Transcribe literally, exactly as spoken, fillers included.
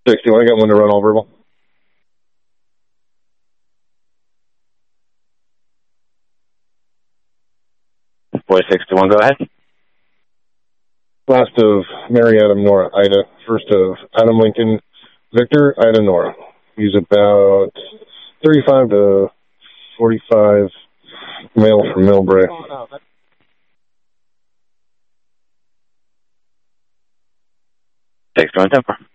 sixty-one, I got one to run all verbal. Boy sixty-one, go ahead. Last of Mary Adam Nora Ida. First of Adam Lincoln Victor Ida Nora. He's about thirty-five to forty-five, male from Millbrae. sixty-one, ten four.